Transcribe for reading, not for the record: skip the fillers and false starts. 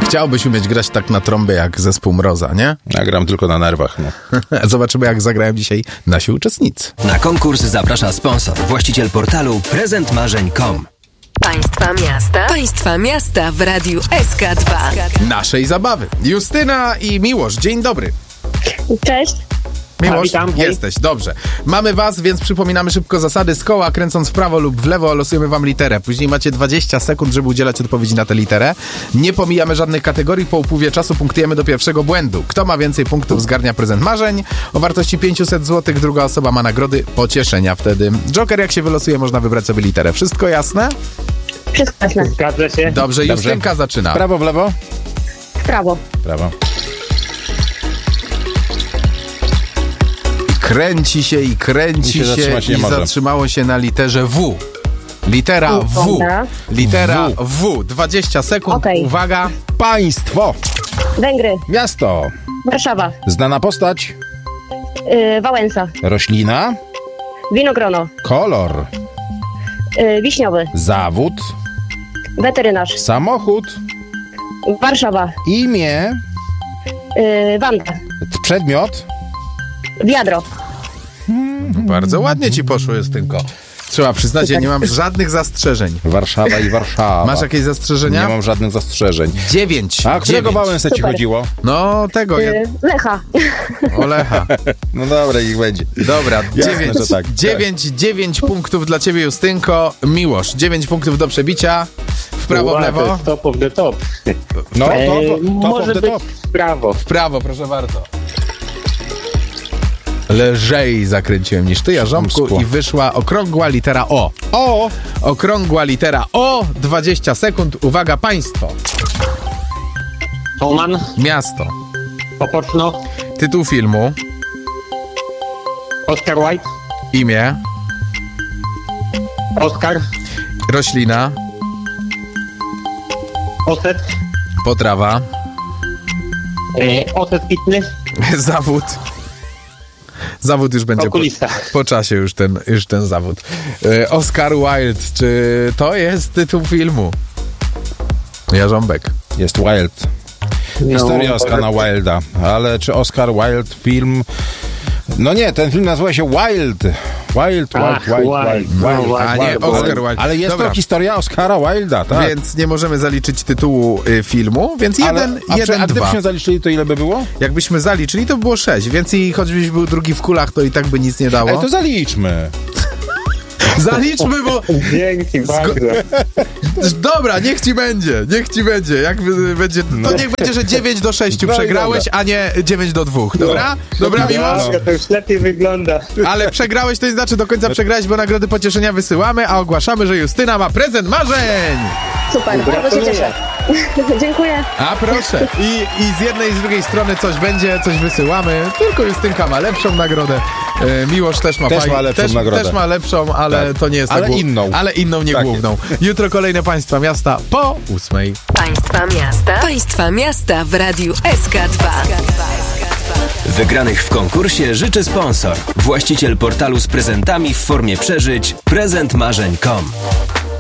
Chciałbyś umieć grać tak na trąbie jak zespół Mroza, nie? Ja gram tylko na nerwach, no. Zobaczymy, jak zagrają dzisiaj nasi uczestnicy. Na konkurs zaprasza sponsor, właściciel portalu prezentmarzeń.com. Państwa miasta w Radiu SK2. Naszej zabawy. Justyna i Miłosz, dzień dobry. Cześć. Miłosz, witam, hej. jesteś, dobrze. Mamy was, więc przypominamy szybko zasady. Z koła, kręcąc w prawo lub w lewo, losujemy wam literę. Później macie 20 sekund, żeby udzielać odpowiedzi na tę literę. Nie pomijamy żadnych kategorii. Po upływie czasu punktujemy do pierwszego błędu. Kto ma więcej punktów, zgarnia prezent marzeń. O wartości 500 zł. Druga osoba ma nagrody pocieszenia wtedy. Joker, jak się wylosuje, można wybrać sobie literę. Wszystko jasne? Wszystko jasne. Zgadza się. Dobrze, Justynka zaczyna. Prawo, w lewo? W prawo. Prawo. Kręci się i kręci I się zatrzymać nie może. zatrzymało się na literze W. Litera W. Dobra. Litera W. 20 sekund. Okej. Uwaga. Państwo. Węgry. Miasto. Warszawa. Znana postać. Wałęsa. Roślina. Winogrono. Kolor. Wiśniowy. Zawód. Weterynarz. Samochód. Warszawa. Imię. Wanda. Przedmiot. Wiadro. Bardzo ładnie ci poszło, Justynko. Trzeba przyznać, ja nie mam żadnych zastrzeżeń. Warszawa i Warszawa. Masz jakieś zastrzeżenia? Nie mam żadnych zastrzeżeń. 9. A którego Wałęsę ci Super. chodziło? No tego, Lecha. Olecha. No dobra, niech będzie. Dobra, Jasne, że tak. 9 punktów dla ciebie, Justynko. Miłosz, 9 punktów do przebicia. W prawo, w lewo. To jest top of the top. No, top Może of the być top. w prawo. W prawo, proszę bardzo. Lżej zakręciłem niż ty, Jarząbku, Szkło. i wyszła okrągła litera O. O! Okrągła litera O, 20 sekund. Uwaga, państwo. Toman. Miasto. Opoczno. Tytuł filmu. Oscar White. Imię. Oscar. Roślina. Oset. Potrawa. Oset pitny. Zawód. Zawód już będzie Okulista. po czasie już ten zawód. Oscar Wilde. Czy to jest tytuł filmu? Jarząbek. Jest Wild. Historia Oscara Wilda. Ale czy Oscar Wilde film... No nie, ten film nazywa się Wild. Wild. A nie Oscar Wilde. Ale jest Dobra. to historia Oscara Wilda, tak. Więc nie możemy zaliczyć tytułu filmu, więc A dwa. gdybyśmy zaliczyli, to ile by było? Jakbyśmy zaliczyli, to by było 6, więc i choćbyś był drugi w kulach, to i tak by nic nie dało. Ej, to zaliczmy. Zaliczmy, bo... Dzięki bardzo. Dobra, niech ci będzie. Jak będzie, to niech będzie, że 9-6 No i przegrałeś, dobra. a nie 9-2. Dobra? Dobra, Miłosz? To już lepiej wygląda. Ale przegrałeś, to nie znaczy do końca przegrałeś, bo nagrody pocieszenia wysyłamy, a ogłaszamy, że Justyna ma prezent marzeń! Super, bardzo się cieszę. Dziękuję. A proszę. I z jednej i z drugiej strony coś będzie, coś wysyłamy. Tylko Justynka ma lepszą nagrodę. Miłosz też ma lepszą nagrodę. Też ma lepszą, ale Tak. to nie jest Ale ta inną. Ale inną, nie Tak główną. Jutro kolejne państwa miasta po 8:00. Państwa miasta w Radiu SK2. Wygranych w konkursie życzy sponsor, właściciel portalu z prezentami w formie przeżyć prezentmarzeń.com.